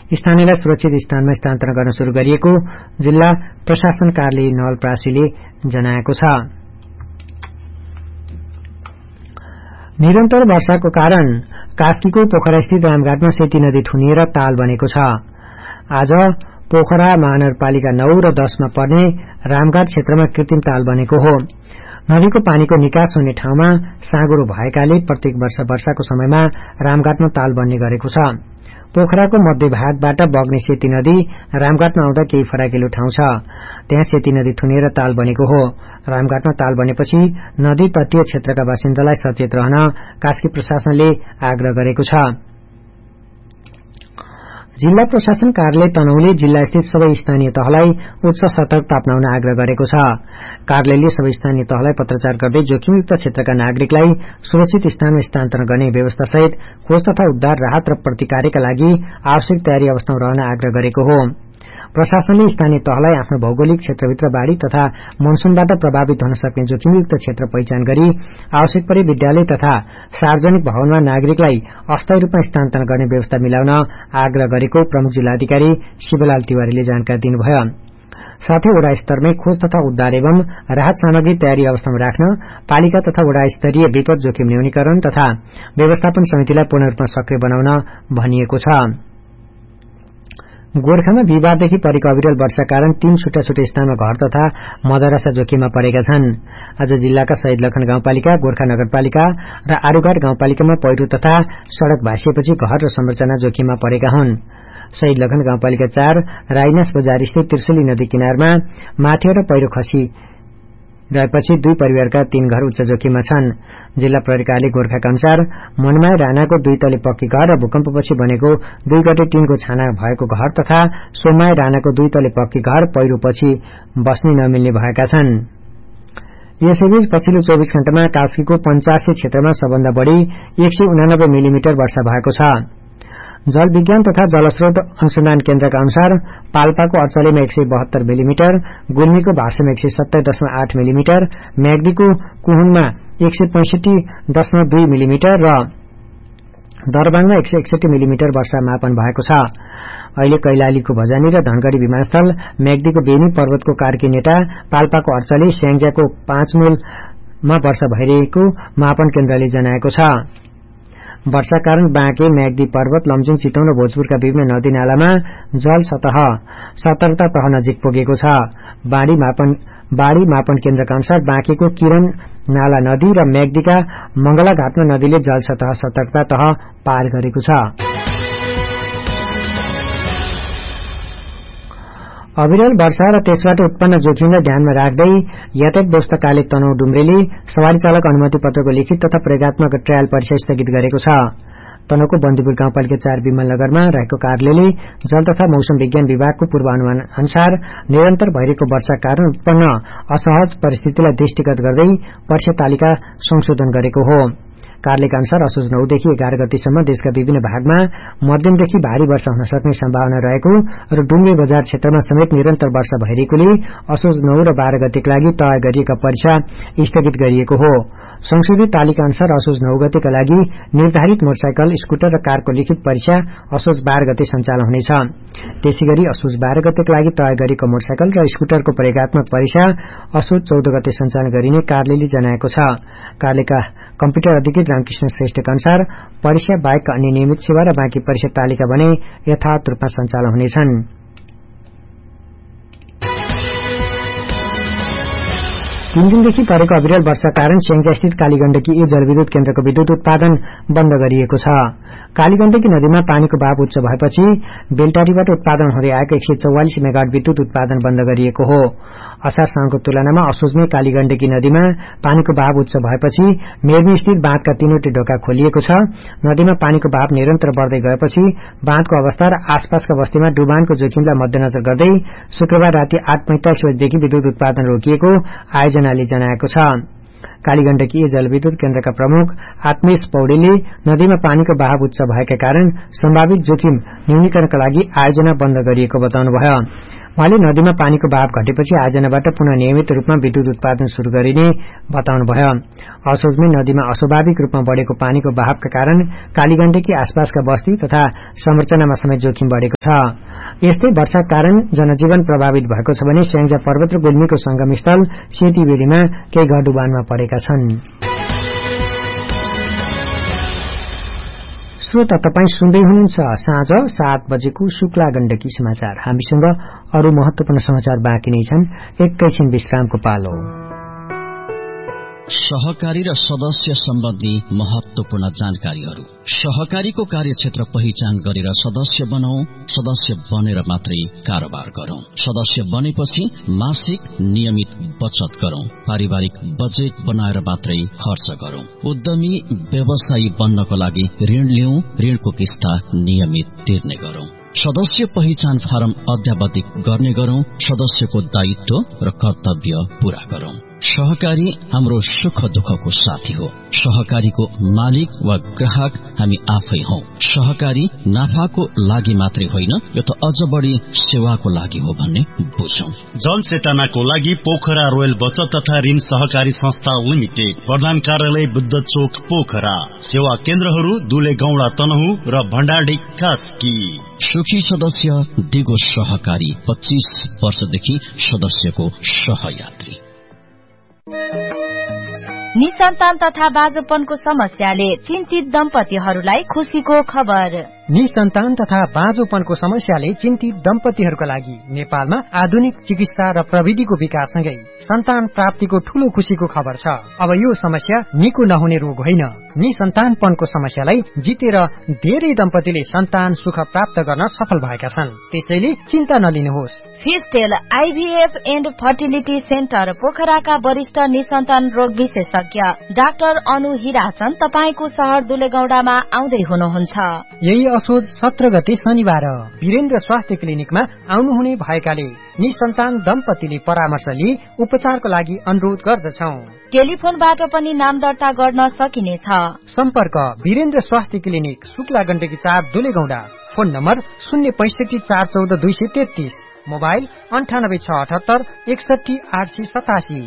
स्थानीयलाई सुरक्षित स्थानमा स्थानान्तरण गर्न शुरू गरिएको जिल्ला प्रशासन कार्यालय नवलपरासीले जनाएको छ। निरन्तर वर्षाको कारण कास्कीको पोखरास्थित रामघाटमा सेती नदी थुनिएर ताल बनेको छ। आज पोखरा महानगरपालिका 9 र 10 मा पर्ने रामघाट क्षेत्रमा कृत्रिम ताल बनेको हो। नदीको पानीको निकास हुने ठाउँमा साँगुरो भएकाले प्रत्येक वर्ष वर्षाको समयमा रामघाटमा ताल बन्ने गरेको छ। पोखराको मध्य भागबाट बग्ने सेती नदी रामघाटमा आउँदा केही फराकिलो ठाउँ छ, त्यहाँ सेती नदी थुनिएर ताल बनेको हो। रामघाटमा ताल बनेपछि नदी तटीय क्षेत्रका बासिन्दालाई सचेत रहन कास्की प्रशासनले आग्रह गरेको छ। जिल्ला प्रशासन कार्यालय तनहुँले जिल्लास्थित सबै स्थानीय तहलाई उच्च सतर्कता अपनाउन आग्रह गरेको छ। कार्यालयले सबै स्थानीय तहलाई पत्राचार गर्दै जोखिमयुक्त क्षेत्रका नागरिकलाई सुरक्षित स्थानमा स्थानान्तरण गर्ने व्यवस्थासहित खोज तथा उद्धार, राहत र प्रतिकारका लागि आवश्यक तयारी अवस्थामा रहन आग्रह गरेको हो। प्रशासनले स्थानीय तहलाई आफ्नो भौगोलिक क्षेत्रभित्र बाढ़ी तथा मनसूनबाट प्रभावित हुन सक्ने जोखिमयुक्त क्षेत्र पहिचान गरी आवश्यक परे विद्यालय तथा सार्वजनिक भवनमा नागरिकलाई अस्थायी रूपमा स्थानान्तरण गर्ने व्यवस्था मिलाउन आग्रह गरेको प्रमुख जिल्लाधिकारी शिवलाल तिवारीले जानकारी दिनुभयो। साथै वडा स्तरमै खोज तथा उद्धार एवं राहत सामग्री तयारी अवस्थामा राख्न पालिका तथा वडा स्तरीय विपद जोखिम न्यूनीकरण तथा व्यवस्थापन समितिलाई पूर्ण रूपमा सक्रिय बनाउन भनिएको छ। गोर्खामा बिहिबारदेखि परेको अविरल वर्षा कारण 3 छुट्टा छुट्टै स्थानमा घर तथा मदरसा जोखिममा परेका छन्। आज जिल्लाका शहीद लखन गाउँपालिका, गोर्खा नगरपालिका र आरूघाट गाउँपालिकामा पहिरो तथा सड़क भाँसिएपछि घर र संरचना जोखिममा परेका हुन्। शहीद लखन गाउँपालिका 4 राइनास बजार स्थित त्रिशुली नदी किनारमा माथिबाट पहिरो खसी रहेपछि 2 परिवारका 3 घर उच्च जोखिममा छन्। जिल्ला प्रहरी कार्यालय गोर्खाका अनुसार मनमाया राणाको 2 तले पक्की घर र भूकम्पपछि बनेको 2 गते टिनको छाना भएको घर तथा सोममाया राणाको 2 तले पक्की घर पहिरोपछि बस्ने नमिल्ने भएका छन्। यसैबीच पछिल्लो 24 घण्टामा कास्कीको 85 क्षेत्रमा सबभन्दा बढ़ी 189 मिलिमिटर वर्षा भएको छ। जल विज्ञान तथा जलस्रोत अनुसन्धान केन्द्रका अनुसार पाल्पाको अर्चलेमा 172 मिलिमिटर, गुल्मीको भाषामा 170.8 मिलिमिटर, म्याग्दीको कुहुनमा 165.2 मिलिमिटर र दरबाङमा 161 मिलिमिटर वर्षा मापन भएको छ। अहिले कैलालीको भजानी र धनगढ़ी विमानस्थल, म्याग्दीको बेनी, पर्वतको कार्कीनेटा, पाल्पाको अर्चले, स्याङ्जाको 5 मुलमा वर्षा भइरहेको मापन केन्द्रले जनाएको छ। वर्षा कारण बाँके, म्याग्दी, पर्वत, लमजुङ, चितौन र भोजपुरका विभिन्न नदी नालामा जल सतर्कता तह नजिक पुगेको छ। बाढ़ी मापन केन्द्रका अनुसार बाँकेको किरण नाला नदी र म्याग्दीका मंगलाघाटमा नदीले जल सतर्कता तह पार गरेको छ। अविरल वर्षा र त्यसबाट उत्पन्न जोखिमलाई ध्यानमा राख्दै यातायात व्यवस्था कार्यालय तनहुँ डुम्रेले सवारी चालक अनुमति पत्रको लिखित तथा प्रयोगात्मक ट्रायल परीक्षा स्थगित गरेको छ। तनहुँको बन्दीपुर गाउँपालिका 4 विमलनगरमा रहेको कार्यालयले जल तथा मौसम विज्ञान विभागको पूर्वानुमान अनुसार निरन्तर भइरहेको वर्षा कारण उत्पन्न असहज परिस्थितिलाई दृष्टिगत गर्दै परीक्षा तालिका संशोधन गरेको हो। कार्यालयका अनुसार असोज 9 देखि 11 गतेसम्म देशका विभिन्न भागमा मध्यमदेखि भारी वर्षा हुन सक्ने सम्भावना रहेको र डुम्रे बजार क्षेत्रमा समेत निरन्तर वर्षा भइरहेकोले असोज 9 र 12 गतेका लागि तय गरिएका परीक्षा स्थगित गरिएको हो। संशोधित तालिका अनुसार असोज 9 गतेका लागि निर्धारित मोटरसाइकल, स्कुटर र कारको लिखित परीक्षा असोज 12 गते सञ्चालन हुनेछ। त्यसैगरी असोज 12 गतेका लागि तय गरिएको मोटरसाइकल र स्कुटरको प्रयोगात्मक परीक्षा असोज 14 गते सञ्चालन गरिने कार्यालयले जनाएको छ। कार्यालयका कम्प्युटर अधिकृत रामकृष्ण श्रेष्ठका अनुसार परीक्षा बाहेकका अन्य नियमित सेवा र बाँकी परीक्षा तालिका भने यथावत रूपमा सञ्चालन हुनेछन्। 3 दिनदेखि परेको अविरल वर्षा कारण स्याङ्जास्थित कालीगण्डकी ए जलविद्युत केन्द्रको विद्युत उत्पादन बन्द गरिएको छ। कालीगण्डकी नदीमा पानीको भाव उच्च भएपछि बेलटारीबाट उत्पादन हुँदै आएको 144 मेगावाट विद्युत उत्पादन बन्द गरिएको हो। असार साउनको तुलनामा असोजमै कालीगण्डकी नदीमा पानीको भाव उच्च भएपछि मेरमी स्थित बाँधका 3वटै ढोका खोलिएको छ। नदीमा पानीको भाव निरन्तर बढ्दै गएपछि बाँधको अवस्था र आसपासका बस्तीमा डुबानको जोखिमलाई मध्यनजर गर्दै शुक्रबार राति 8:45 बजेदेखि विद्युत उत्पादन रोकिएको आयोजनाले जनाएको छ। कालीगण्डकी जलविद्युत केन्द्रका प्रमुख आत्मेश पौडेलले नदीमा पानीको बहाव उच्च भएका कारण सम्भावित जोखिम न्यूनीकरणका लागि आयोजना बन्द गरिएको बताउनुभयो। उहाँले नदीमा पानीको बहाव घटेपछि आयोजनाबाट पुनः नियमित रूपमा विद्युत उत्पादन शुरू गरिने बताउनुभयो। असोजमै नदीमा अस्वाभाविक रूपमा बढ़ेको पानीको बहावका कारण कालीगण्डकी आसपासका बस्ती तथा संरचनामा समेत जोखिम बढ़ेको छ। यस्तै वर्षाका कारण जनजीवन प्रभावित भएको छ भने स्याङ्जा पर्वत र गुल्मीको संगम स्थल सेतीबेडीमा केही घर डुबानमा परेका छन्। श्रोता तपाईं सुन्दै हुनुहुन्छ साँझ 7 बजेको शुक्ला गण्डकी समाचार। हामीसँग अरू महत्वपूर्ण समाचार बाँकी नै छन्। एकैछिन विश्रामको पालो। सहकारी र सदस्य सम्बन्धी महत्वपूर्ण जानकारीहरू। सहकारीको कार्यक्षेत्र पहिचान गरेर सदस्य बनाऊ। सदस्य बनेर मात्रै कारोबार गरौं। सदस्य बनेपछि मासिक नियमित बचत गरौं। पारिवारिक बजेट बनाएर मात्रै खर्च गरौं। उद्यमी व्यवसायी बन्नको लागि ऋण लिऊ। ऋणको किस्ता नियमित तिर्ने गरौं। सदस्य पहिचान फारम अध्यावधिक गर्ने गरौं। सदस्यको दायित्व र कर्तव्य पूरा गरौं। सहकारी हाम्रो सुख दुःखको साथी हो। सहकारीको मालिक वा ग्राहक हामी आफै हौ। सहकारी नाफाको लागि मात्रै होइन, यो त अझ बढी सेवाको लागि हो भन्ने बुझौं। जनचेतनाको लागि पोखरा रोयल बचत तथा ऋण सहकारी संस्था लिमिटेड, प्रधान कार्यालय बुद्ध चोक पोखरा। सेवा केन्द्रहरू दुले गौडा तनहु र भण्डारडी कास्की। सुखी सदस्य दिगो सहकारी, 25 वर्षदेखि सदस्यको सहयात्री। निसन्तान तथा बाँझोपनको समस्याले चिन्तित दम्पतिहरूलाई खुशीको खबर। निसन्तान तथा बाँझोपनको समस्याले चिन्तित दम्पतिहरूका लागि नेपालमा आधुनिक चिकित्सा र प्रविधिको विकाससँगै सन्तान प्राप्तिको ठूलो खुशीको खबर छ। अब यो समस्या निको नहुने रोग होइन। निसन्तानपनको समस्यालाई जितेर धेरै दम्पतिले सन्तान सुख प्राप्त गर्न सफल भएका छन्। त्यसैले चिन्ता नलिनुहोस्। फिस्टेल आइभीएफ एन्ड फर्टिलिटी सेन्टर पोखराका वरिष्ठ निसन्तान रोग विशेषज्ञ डाक्टर अनु हिराचन तपाईको शहर दुलेगौडामा आउँदै हुनुहुन्छ। यही असोज 17 गते शनिबार वीरेन्द्र स्वास्थ्य क्लिनिकमा आउनुहुने भएकाले निसन्तान दम्पतिले परामर्श लिई उपचारको लागि अनुरोध गर्दछौ। टेलिफोनबाट पनि नाम दर्ता गर्न सकिनेछ। सम्पर्क वीरेन्द्र स्वास्थ्य clinic, Shukla Gandaki 4 दुलेगौडा। Phone number 065 414 233, mobile 98 678 61 887।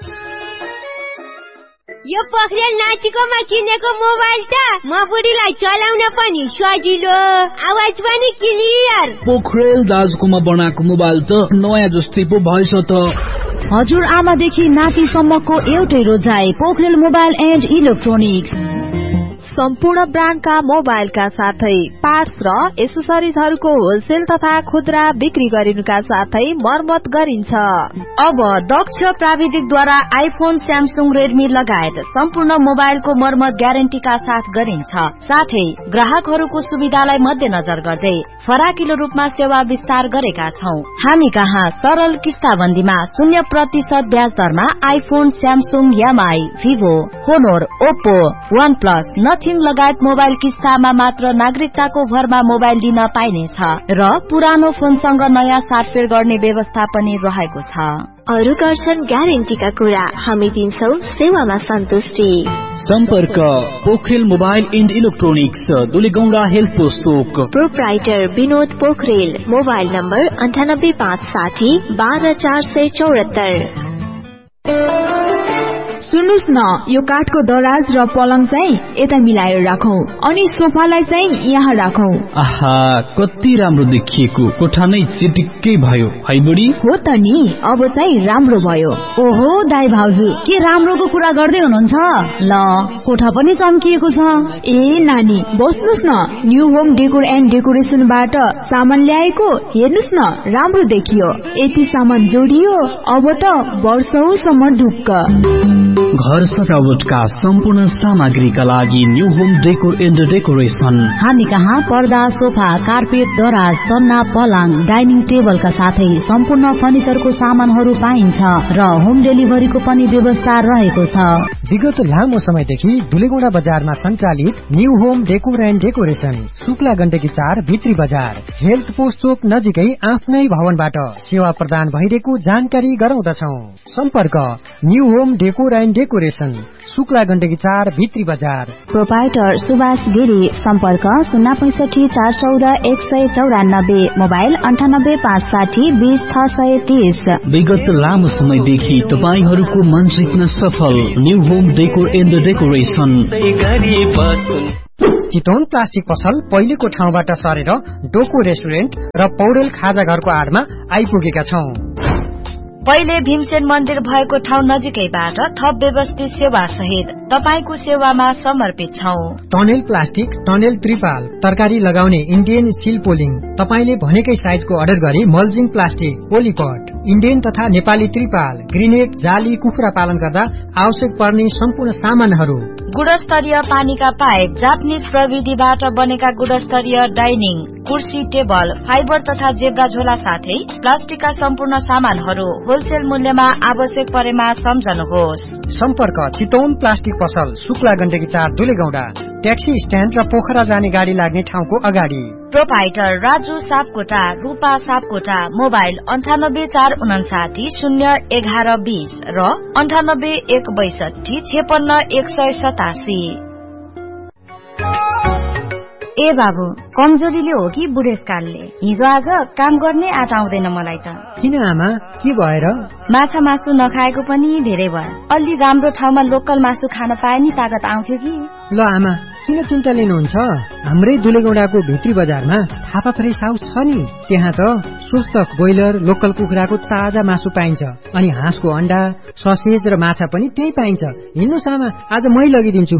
यो पोखरेल नाचिकोमा किनेको मोबाइल त म बुढीलाई चलाउन पनि सजिलो, आवाज पनि क्लियर। पोखरेल दाजुकोमा बनाएको मोबाइल त नयाँ जस्तै पो भएछ त। हजुर आमादेखि नातिसम्मको एउटै रोजाइ पोखरेल मोबाइल एन्ड इलेक्ट्रोनिक्स। सम्पूर्ण ब्रान्डका मोबाइलका साथै पार्ट्स र एसेसरिजहरूको होलसेल तथा खुद्रा बिक्री गरिनुका साथै मर्मत गरिन्छ। अब दक्ष प्राविधिकद्वारा आइफोन, स्यामसुङ, रेडमी लगायत सम्पूर्ण मोबाइलको मर्मत ग्यारेन्टीका साथ गरिन्छ। साथै ग्राहकहरूको सुविधालाई मध्यनजर गर्दै फराकिलो रूपमा सेवा विस्तार गरेका छौं। हामी कहाँ सरल किस्ताबन्दीमा 0% ब्याज दरमा iPhone, Samsung, MI, Vivo, होनोर, Oppo, one plus, nothing लगायत मोबाइल किस्तामा मात्र नागरिकताको भरमा मोबाइल दिन पाइनेछ र पुरानो फोनसँग नयाँ साटफेर गर्ने व्यवस्था पनि रहेको छ। अरु गर्छन् ग्यारेन्टीका कुरा, हामी दिन्छौं सेवामा सन्तुष्टि। सम्पर्क Pokharel mobile and electronics, दुलेगौडा health post Chowk. Proprietor Vinod Pokharel, mobile number 98560 12474। सुन्नुस् न, यो काठको दराज र पलङ चाहिँ यता मिलाएर राखौं अनि सोफालाई चाहिँ यहाँ राखौं। आहा, कति राम्रो देखिएको, कोठा नै चिटिक्कै भयो है बुढी। हो त नि, अब चाहिँ राम्रो भयो। ओहो दाइ भाउजू, के राम्रोको कुरा गर्दै हुनुहुन्छ? ल, कोठा पनि चम्किएको छ। ए नानी, बस्नुस् न, न्यू होम डेकोर एन्ड डेकोरेसनबाट सामान ल्याएको, हेर्नुस् न, राम्रो देखियो। यति सामान जोडियो, अब त वर्षौसम्म ढुक्क। घर सजावटका सम्पूर्ण सामग्रीका लागि new home decor and decoration. हामी कहाँ पर्दा, सोफा, कार्पेट, दराज, सन्ना, पलङ, डाइनिङ टेबलका साथै सम्पूर्ण फर्निचरको सामानहरू पाइन्छ र होम डेलिभरीको पनि व्यवस्था रहेको छ। विगत लामो समयदेखि दुलेगौडा बजारमा सञ्चालित new home decor and decoration, Shukla Gandaki 4 भित्री बजार, हेल्थ पोस्ट चोक नजिकै आफ्नै भवनबाट सेवा प्रदान भइरहेको जानकारी गराउँदछौ। सम्पर्क new home decor and and decoration Shukla Gandaki 4 भित्री बजार। प्रोपाइटर सुभाष गिरी। सम्पर्क 065 414 194, मोबाइल 98 560 20 630। विगत लामो समयदेखि तपाईहरूको मन जित्न सफल new home decor and decoration. Chitwan plastic पसल पहिलेको ठाउँबाट सरेर डोको रेस्टुरेन्ट र पौडेल खाजा घरको आडमा आइपुगेका छौं। पहिले भीमसेन मन्दिर भएको ठाउँ नजिकैबाट थप व्यवस्थित सेवा सहित तपाईको सेवामा समर्पित छौं। टनेल प्लास्टिक, टनेल त्रिपाल, तरकारी लगाउने इन्डियन स्टिल पोलिङ, तपाईले भनेकै साइजको अर्डर गरी मल्जिङ प्लास्टिक, पोलिपट, इन्डियन तथा नेपाली त्रिपाल, ग्रेनेड, जाली, कुखुरा पालन गर्दा आवश्यक पर्ने सम्पूर्ण सामानहरू, गुणस्तरीय पानीका पाइप, जापानिज प्रविधिबाट बनेका गुणस्तरीय डाइनिङ, कुर्सी, टेबल, फाइबर तथा जेब्रा झोला साथै प्लास्टिकका सम्पूर्ण सामानहरू होलसेल मूल्यमा आवश्यक परेमा सम्झनुहोस्। सम्पर्क चितवन प्लास्टिक पसल शुक्ला गण्डकी 4 दुलेगौडा, ट्याक्सी स्ट्यान्ड र पोखरा जाने गाडी लाग्ने ठाउँको अगाडि। प्रोपाइटर राजु सापकोटा, रूपा सापकोटा, मोबाइल 98 459 011 20 र 98 162 56 187। ए बाबु, कमजोरीले हो कि बुढेसकालले? हिजो आज काम गर्ने आँट आउँदैन मलाई त। किन आमा, के भएर? माछा मासु नखाएको पनि धेरै भयो। अलि राम्रो ठाउँमा लोकल मासु खान पाए नि तागत आउँथ्यो कि। ल आमा, किन चिन्ता लिनुहुन्छ? हाम्रै दुलेगौडाको भित्री बजारमा थापा फ्रेस हाउस छ नि, त्यहाँ त स्वस्थ ब्रोइलर, लोकल कुखुराको ताजा मासु पाइन्छ, अनि हाँसको अण्डा, ससेज र माछा पनि त्यही पाइन्छ। हिँड्नुस् आमा, आज मै लगिदिन्छु।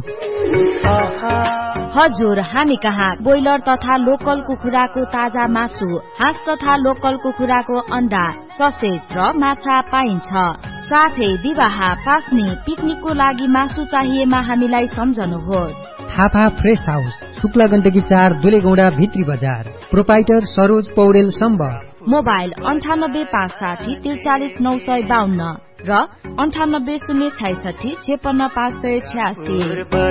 हजुर, हामी कहाँ ब्रोइलर तथा लोकल कुखुराको ताजा मासु, हाँस तथा लोकल कुखुराको अण्डा, ससेज र माछा पाइन्छ। साथै विवाह, पास्नी, पिकनिकको लागि मासु चाहिएमा हामीलाई सम्झनुहोस्। थापा फ्रेस हाउस शुक्ला गण्डकी 4 दुलेगौडा भित्री बजार। प्रोपाइटर सरोज पौडेल सम्बर। मोबाइल 98 560 43 952 र 98 066 56 586।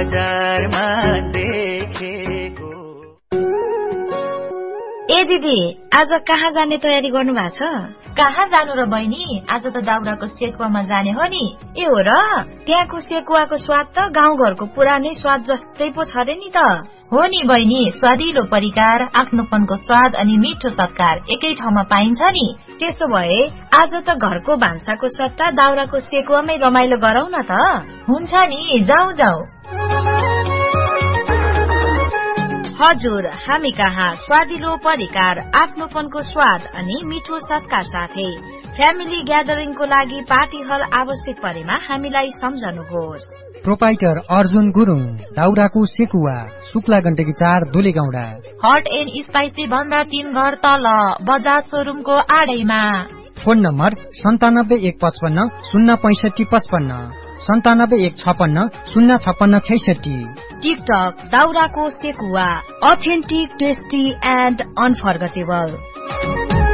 ए दिदी, आज कहाँ जाने तयारी गर्नु भएको छ? कहाँ जानु र बहिनी, आज त दाउराको सेकुवामा जाने हो नि। ए हो र? त्यहाँको सेकुवाको स्वाद त गाउँघरको पुरानै स्वाद जस्तै पो छ रे नि त। हो नि बहिनी, स्वादिलो परिकार, आफ्नोपनको स्वाद अनि मिठो सत्कार एकै ठाउँमा पाइन्छ नि। त्यसो भए आज त घरको भान्साको सट्टा दाउराको सेकुवामै रमाइलो गरौं न त। हुन्छ नि, जाऊ जाऊ। हजुर, हामी कहाँ स्वादिलो परिकार, आफ्नोपनको स्वाद अनि मिठो सत्कार साथै फ्यामिली ग्यादरिङको लागि पार्टी हल आवश्यक परेमा हामीलाई सम्झनुहोस्। प्रोपाइटर अर्जुन गुरुङ, दाउराको sekuwa Shukla Gandaki 4 दुलेगौडा। Hot and spicy भन्दा 3 घर तल, बजाज सोरुमको आडैमा। Phone number 97 155 065 55, 97 156 056 66। टिकटक दाउराको sekuwa, authentic, tasty and unforgettable.